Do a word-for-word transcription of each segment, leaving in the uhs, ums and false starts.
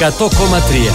εκατό κόμμα τρία.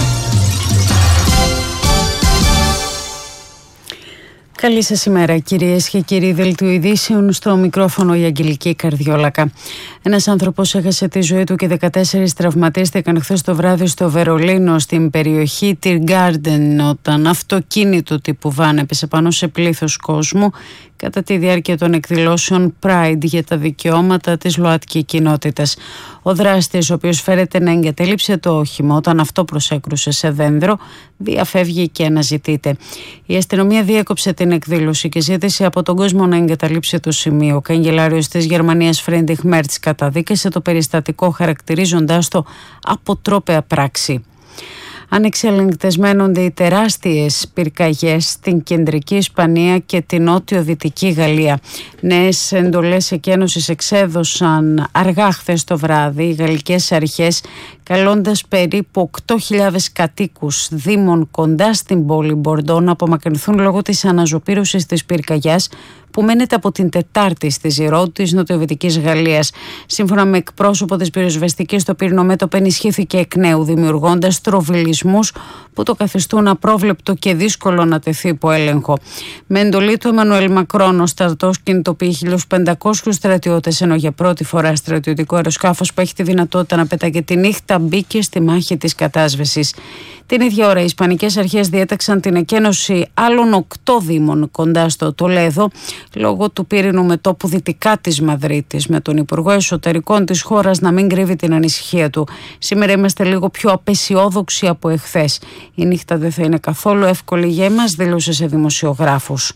Καλή σας ημέρα κυρίες και κύριοι. Δελτίο ειδήσεων, στο μικρόφωνο η Αγγελική Καρδιόλακα. Ένας άνθρωπος έχασε τη ζωή του και δεκατέσσερις τραυματίστηκαν χθες το βράδυ στο Βερολίνο, στην περιοχή Tiergarten, όταν αυτοκίνητο τύπου βαν έπεσε πάνω σε πλήθος κόσμου κατά τη διάρκεια των εκδηλώσεων Pride για τα δικαιώματα της ΛΟΑΤΚΙ κοινότητας. Ο δράστης, ο οποίος φέρεται να εγκατέλειψε το όχημα όταν αυτό προσέκρουσε σε δέντρο, διαφεύγει και αναζητείται. Η αστυνομία διέκοψε την εκδήλωση και ζήτησε από τον κόσμο να εγκαταλείψει το σημείο. Ο καγκελάριος της Γερμανίας Φρίντριχ Μέρτς καταδίκασε το περιστατικό, χαρακτηρίζοντάς το αποτρόπαια πράξη. Ανεξελεγκτές μένονται οι τεράστιες πυρκαγιές στην κεντρική Ισπανία και την νότιο-δυτική Γαλλία. Νέες εντολές εκένωσης εξέδωσαν αργά χθες το βράδυ οι γαλλικές αρχές, καλώντας περίπου οκτώ χιλιάδες κατοίκους δήμων κοντά στην πόλη Μπορντό να απομακρυνθούν λόγω της αναζωπήρωσης της πυρκαγιάς που μένεται από την Τετάρτη στη Ζηρό της νοτιοδυτικής Γαλλίας. Σύμφωνα με εκπρόσωπο της πυροσβεστικής, το πύρινο μέτωπο ενισχύθηκε εκ νέου, δημιουργώντας τροβιλισμούς που το καθιστούν απρόβλεπτο και δύσκολο να τεθεί υπό έλεγχο. Με εντολή του Εμμανουέλ Μακρόν, ο στρατός κινητοποιεί χίλιους πεντακόσιους στρατιώτες, ενώ για πρώτη φορά στρατιωτικό αεροσκάφος που έχει τη δυνατότητα να πετάγει τη νύχτα μπήκε στη μάχη της κατάσβεσης. Την ίδια ώρα, οι Ισπανικές αρχές διέταξαν την εκένωση άλλων οκτώ δήμων κοντά στο Τολέδο, λόγω του πύρινου μετώπου δυτικά της Μαδρίτης, με τον Υπουργό Εσωτερικών της χώρας να μην κρύβει την ανησυχία του. Σήμερα είμαστε λίγο πιο απεσιόδοξοι από εχθές. Η νύχτα δεν θα είναι καθόλου εύκολη για εμάς, δήλωσε σε δημοσιογράφους.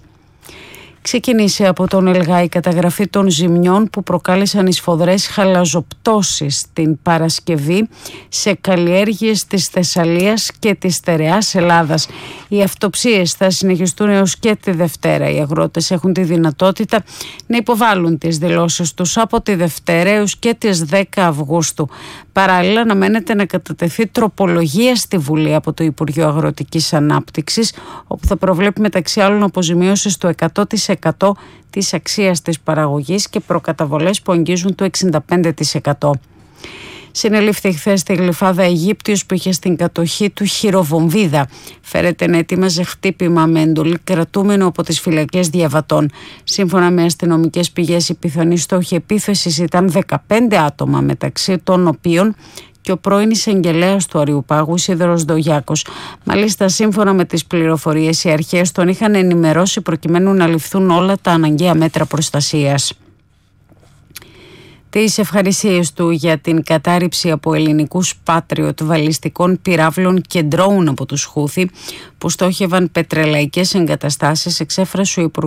Ξεκίνησε από τον ΕΛΓΑ η καταγραφή των ζημιών που προκάλεσαν οι σφοδρές χαλαζοπτώσεις την Παρασκευή σε καλλιέργειες της Θεσσαλίας και της στερεάς Ελλάδας. Οι αυτοψίες θα συνεχιστούν έως και τη Δευτέρα. Οι αγρότες έχουν τη δυνατότητα να υποβάλουν τις δηλώσεις τους από τη Δευτέρα έως και τις δέκα Αυγούστου. Παράλληλα, αναμένεται να κατατεθεί τροπολογία στη Βουλή από το Υπουργείο Αγροτικής Ανάπτυξης, όπου θα προβλέπει μεταξύ άλλων αποζημιώσεις του εκατό τοις εκατό της αξίας της παραγωγής και προκαταβολές που αγγίζουν το εξήντα πέντε τοις εκατό. Συνελήφθη χθες στη Γλυφάδα Αιγύπτιος που είχε στην κατοχή του χειροβομβίδα. Φέρεται να ετοίμαζε χτύπημα με εντολή κρατούμενο από τις φυλακές διαβατών. Σύμφωνα με αστυνομικές πηγές, οι πιθανοί στόχοι επίθεσης ήταν δεκαπέντε άτομα, μεταξύ των οποίων και ο πρώην εισαγγελέας του Αριουπάγου, Σίδωρος Ντογιάκος. Μάλιστα, σύμφωνα με τις πληροφορίες, οι αρχές τον είχαν ενημερώσει προκειμένου να ληφθούν όλα τα αναγκαία μέτρα προστασίας. Τις ευχαρισίες του για την κατάρριψη από ελληνικούς Patriot βαλιστικών πυράβλων και ντρόουν από τους Χούθι που στόχευαν πετρελαϊκές εγκαταστάσεις εξέφρασε ο Υπουργός